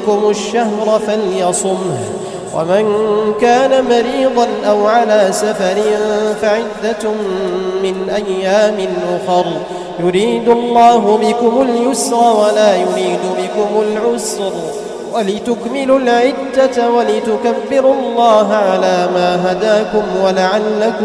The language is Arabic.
منكم الشهر فليصمه، ومن كان مريضا أو على سفر فعدة من أيام أخر، يريد الله بكم اليسر ولا يريد بكم العسر، ولتكملوا العدة ولتكبروا الله على ما هداكم ولعلكم